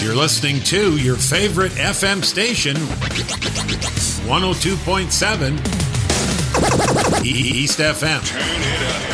You're listening to your favorite FM station, 102.7 East FM. Turn it up.